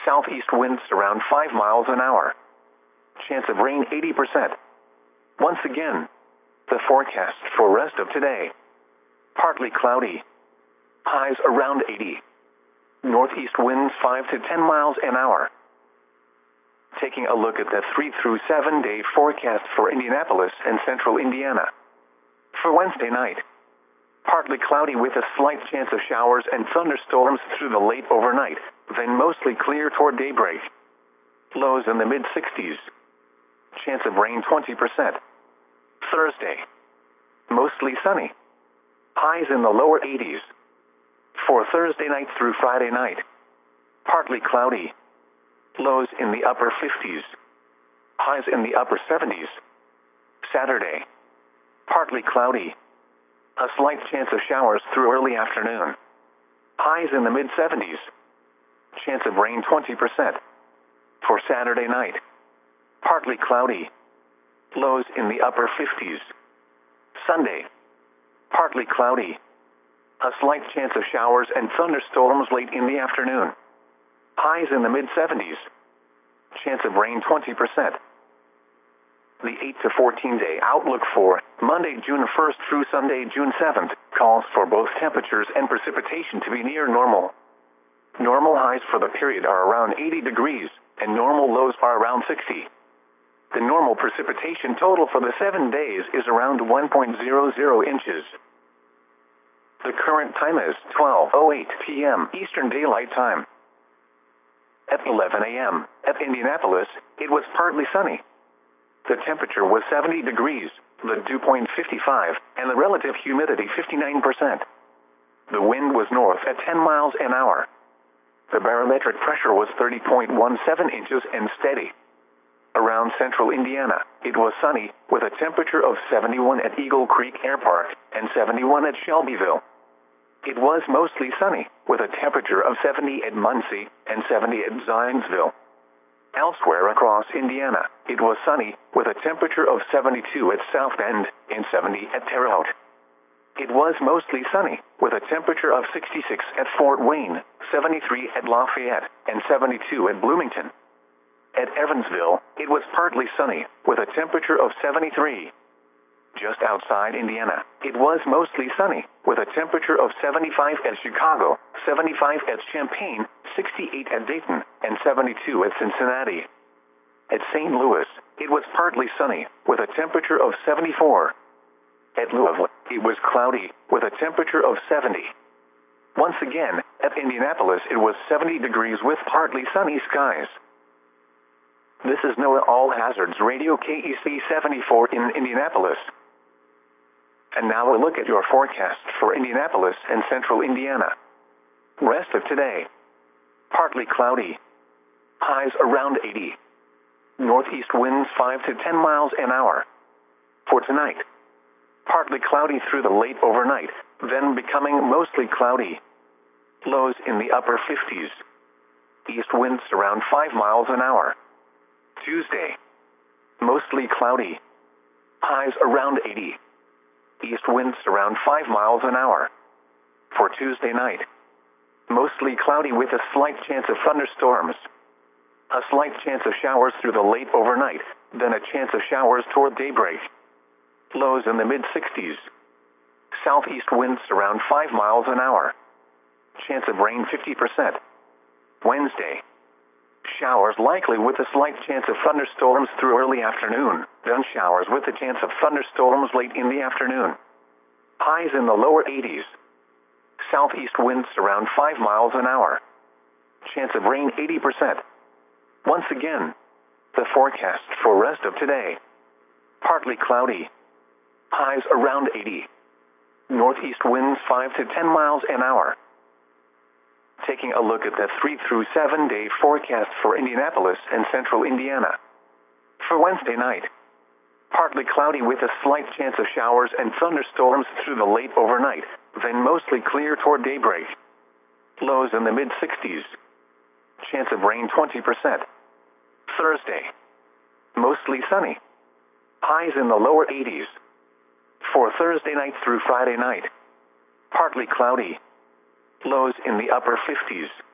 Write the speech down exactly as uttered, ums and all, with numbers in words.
Southeast winds around five miles an hour. Chance of rain eighty percent. Once again, the forecast for rest of today. Partly cloudy. Highs around eighty. Northeast winds five to ten miles an hour. Taking a look at the three through seven day forecast for Indianapolis and central Indiana. For Wednesday night, partly cloudy with a slight chance of showers and thunderstorms through the late overnight, then mostly clear toward daybreak. Lows in the mid sixties. Chance of rain twenty percent. Thursday, mostly sunny. Highs in the lower eighties. For Thursday night through Friday night, partly cloudy. Lows in the upper fifties. Highs in the upper seventies. Saturday, partly cloudy. A slight chance of showers through early afternoon. Highs in the mid seventies. Chance of rain twenty percent. For Saturday night, partly cloudy. Lows in the upper fifties. Sunday, partly cloudy. A slight chance of showers and thunderstorms late in the afternoon. Highs in the mid seventies. Chance of rain twenty percent. The eight to fourteen day outlook for Monday, June first through Sunday, June seventh, calls for both temperatures and precipitation to be near normal. Normal highs for the period are around eighty degrees, and normal lows are around sixty. The normal precipitation total for the seven days is around one point zero zero inches. The current time is twelve oh eight p m Eastern Daylight Time. At eleven a m at Indianapolis, it was partly sunny. The temperature was seventy degrees, the dew point fifty-five, and the relative humidity fifty-nine percent. The wind was north at ten miles an hour. The barometric pressure was thirty point one seven inches and steady. Around central Indiana, it was sunny, with a temperature of seventy-one at Eagle Creek Air Park and seventy-one at Shelbyville. It was mostly sunny, with a temperature of seventy at Muncie and seventy at Zionsville. Elsewhere across Indiana, it was sunny, with a temperature of seventy-two at South Bend and seventy at Terre Haute. It was mostly sunny, with a temperature of sixty-six at Fort Wayne, seventy-three at Lafayette, and seventy-two at Bloomington. At Evansville, it was partly sunny, with a temperature of seventy-three. Just outside Indiana, it was mostly sunny, with a temperature of seventy-five at Chicago, seventy-five at Champaign, sixty-eight at Dayton, and seventy-two at Cincinnati. At Saint Louis, it was partly sunny, with a temperature of seventy-four. At Louisville, it was cloudy, with a temperature of seventy. Once again, at Indianapolis, it was seventy degrees with partly sunny skies. This is NOAA All Hazards Radio K E C seventy-four in Indianapolis. And now a look at your forecast for Indianapolis and central Indiana. Rest of today. Partly cloudy. Highs around eighty. Northeast winds five to ten miles an hour. For tonight, partly cloudy through the late overnight, then becoming mostly cloudy. Lows in the upper fifties. East winds around five miles an hour. Tuesday, mostly cloudy. Highs around eighty. East winds around five miles an hour. For Tuesday night, mostly cloudy with a slight chance of thunderstorms. A slight chance of showers through the late overnight, then a chance of showers toward daybreak. Lows in the mid sixties. Southeast winds around five miles an hour. Chance of rain fifty percent. Wednesday, showers likely with a slight chance of thunderstorms through early afternoon, then showers with a chance of thunderstorms late in the afternoon. Highs in the lower eighties. Southeast winds around five miles an hour. Chance of rain eighty percent. Once again, the forecast for rest of today. Partly cloudy. Highs around eighty. Northeast winds five to ten miles an hour. Taking a look at the three through seven day forecast for Indianapolis and central Indiana. For Wednesday night, partly cloudy with a slight chance of showers and thunderstorms through the late overnight, then mostly clear toward daybreak. Lows in the mid sixties. Chance of rain twenty percent. Thursday, mostly sunny. Highs in the lower eighties. For Thursday night through Friday night, partly cloudy. Lows in the upper fifties.